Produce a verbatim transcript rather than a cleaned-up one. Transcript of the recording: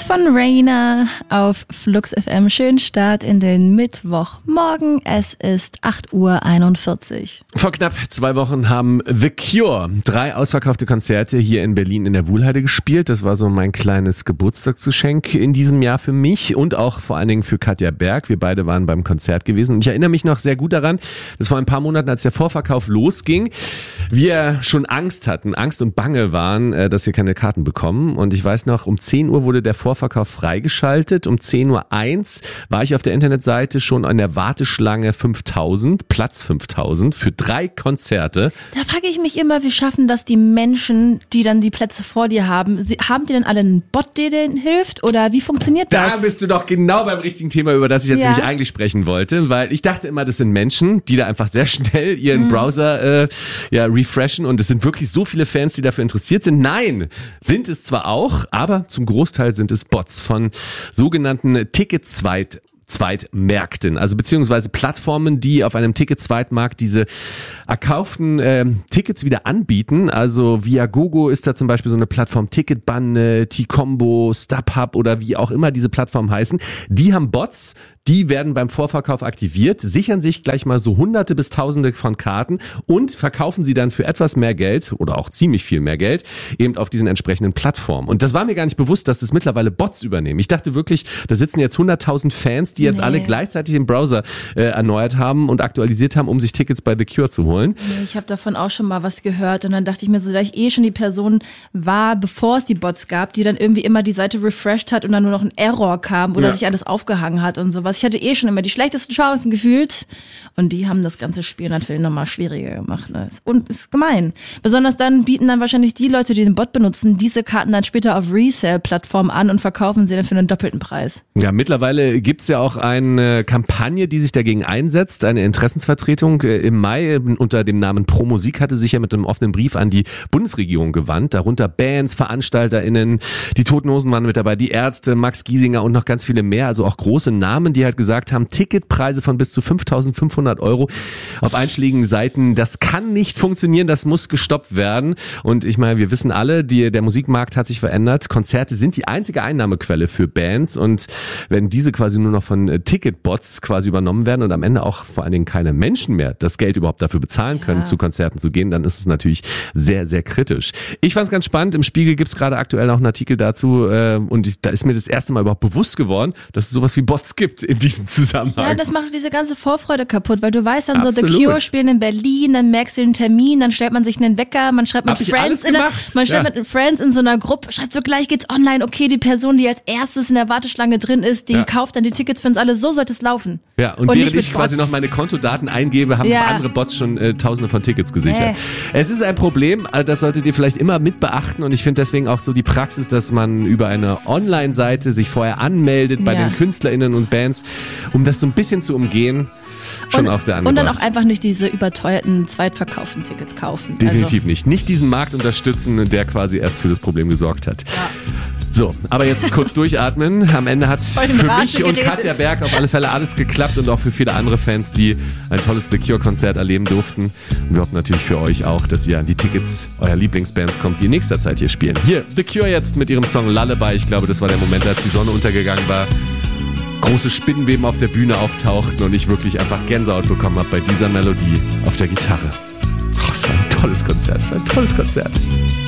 von Rainer auf Flux F M. Schönen Start in den Mittwochmorgen. Es ist acht Uhr einundvierzig. Vor knapp zwei Wochen haben The Cure drei ausverkaufte Konzerte hier in Berlin in der Wuhlheide gespielt. Das war so mein kleines Geburtstagsgeschenk in diesem Jahr für mich und auch vor allen Dingen für Katja Berg. Wir beide waren beim Konzert gewesen und ich erinnere mich noch sehr gut daran, dass vor ein paar Monaten, als der Vorverkauf losging, wir schon Angst hatten, Angst und Bange waren, dass wir keine Karten bekommen. Und ich weiß noch, um zehn Uhr wurde der Vorverkauf freigeschaltet. Um zehn Uhr eins war ich auf der Internetseite schon an der Warteschlange fünftausend, Platz fünftausend für drei Konzerte. Da frage ich mich immer, wie schaffen das die Menschen, die dann die Plätze vor dir haben? Sie, haben die denn alle einen Bot, der denen hilft? Oder wie funktioniert das? Da bist du doch genau beim richtigen Thema, über das ich jetzt ja. nämlich eigentlich sprechen wollte. Weil ich dachte immer, das sind Menschen, die da einfach sehr schnell ihren mhm. Browser äh, ja, refreshen. Und es sind wirklich so viele Fans, die dafür interessiert sind. Nein, sind es zwar auch, aber zum Großteil sind es Bots von sogenannten Ticket-Zweit- Zweitmärkten, also beziehungsweise Plattformen, die auf einem Ticket-Zweitmarkt diese erkauften äh, Tickets wieder anbieten. Also Viagogo ist da zum Beispiel so eine Plattform, Ticketbande, T-Combo, StubHub oder wie auch immer diese Plattformen heißen. Die haben Bots, die werden beim Vorverkauf aktiviert, sichern sich gleich mal so Hunderte bis Tausende von Karten und verkaufen sie dann für etwas mehr Geld oder auch ziemlich viel mehr Geld eben auf diesen entsprechenden Plattformen. Und das war mir gar nicht bewusst, dass das mittlerweile Bots übernehmen. Ich dachte wirklich, da sitzen jetzt hunderttausend Fans, die jetzt nee. alle gleichzeitig den Browser äh, erneuert haben und aktualisiert haben, um sich Tickets bei The Cure zu holen. Nee, ich habe davon auch schon mal was gehört und dann dachte ich mir so, da ich eh schon die Person war, bevor es die Bots gab, die dann irgendwie immer die Seite refreshed hat und dann nur noch ein Error kam oder ja. sich alles aufgehangen hat und sowas. Ich hatte eh schon immer die schlechtesten Chancen gefühlt und die haben das ganze Spiel natürlich nochmal schwieriger gemacht. Ne? Und ist gemein. Besonders dann bieten dann wahrscheinlich die Leute, die den Bot benutzen, diese Karten dann später auf Resale-Plattformen an und verkaufen sie dann für einen doppelten Preis. Ja, mittlerweile gibt's ja auch eine Kampagne, die sich dagegen einsetzt, eine Interessensvertretung. Im Mai unter dem Namen Pro Musik hatte sich ja mit einem offenen Brief an die Bundesregierung gewandt, darunter Bands, VeranstalterInnen, die Toten Hosen waren mit dabei, die Ärzte, Max Giesinger und noch ganz viele mehr, also auch große Namen, die halt gesagt haben, Ticketpreise von bis zu fünftausendfünfhundert Euro auf einschlägigen Seiten, das kann nicht funktionieren, das muss gestoppt werden. Und ich meine, wir wissen alle, die, der Musikmarkt hat sich verändert, Konzerte sind die einzige Einnahmequelle für Bands und wenn diese quasi nur noch von äh, Ticketbots quasi übernommen werden und am Ende auch vor allen Dingen keine Menschen mehr das Geld überhaupt dafür bezahlen können, ja. zu Konzerten zu gehen, dann ist es natürlich sehr, sehr kritisch. Ich fand es ganz spannend, im Spiegel gibt es gerade aktuell noch einen Artikel dazu äh, und ich, da ist mir das erste Mal überhaupt bewusst geworden, dass es sowas wie Bots gibt in diesem Zusammenhang. Ja, das macht diese ganze Vorfreude kaputt, weil du weißt dann Absolut. so, The Cure spielen in Berlin, dann merkst du den Termin, dann stellt man sich einen Wecker, man schreibt mit Hab Friends in der, man stellt ja. mit Friends in so einer Gruppe, schreibt so, gleich geht's online, okay, die Person, die als erstes in der Warteschlange drin ist, die ja. kauft dann die Tickets für uns alle, so sollte es laufen. Ja, und, und während ich quasi noch meine Kontodaten eingebe, haben ja. andere Bots schon äh, tausende von Tickets gesichert. Äh. Es ist ein Problem, das solltet ihr vielleicht immer mit beachten und ich finde deswegen auch so die Praxis, dass man über eine Online-Seite sich vorher anmeldet bei ja. den KünstlerInnen und Bands, um das so ein bisschen zu umgehen, schon und, auch sehr angebracht. Und dann auch einfach nicht diese überteuerten, zweitverkauften Tickets kaufen. Definitiv also. nicht. Nicht diesen Markt unterstützen, der quasi erst für das Problem gesorgt hat. Ja. So, aber jetzt kurz durchatmen. Am Ende hat für mich und Katja Berg auf alle Fälle alles geklappt und auch für viele andere Fans, die ein tolles The Cure-Konzert erleben durften. Und wir hoffen natürlich für euch auch, dass ihr an die Tickets eurer Lieblingsbands kommt, die in nächster Zeit hier spielen. Hier, The Cure jetzt mit ihrem Song Lullaby. Ich glaube, das war der Moment, als die Sonne untergegangen war. Große Spinnenweben auf der Bühne auftauchten und ich wirklich einfach Gänsehaut bekommen habe bei dieser Melodie auf der Gitarre. Oh, es war ein tolles Konzert, es war ein tolles Konzert.